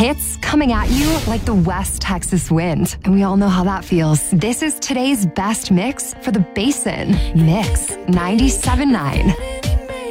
Hits coming at you like the West Texas wind. And we all know how that feels. This is today's best mix for the Basin. Mix 97.9.